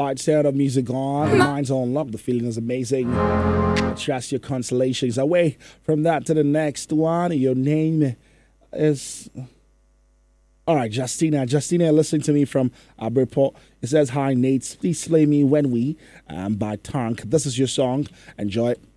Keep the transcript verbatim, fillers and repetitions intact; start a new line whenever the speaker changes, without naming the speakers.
right set of music on. Mind's on lock. The feeling is amazing. Trust your constellations. Away from that to the next one. Your name is... All right, Justina. Justina listening to me from Abreport. It says, hi, Nate. Please play me When We um, by Tank. This is your song. Enjoy it.